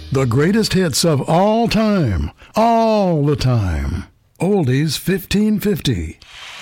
The greatest hits of all time, all the time. Oldies 1550.